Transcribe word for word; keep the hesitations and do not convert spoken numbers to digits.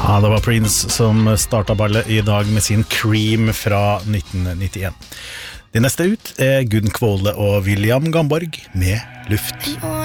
Ja, det var Prince som startet ballet I dag med sin Cream fra nitten nittien. Det neste ut er Gunn Kvåle og William Gamborg med Luft.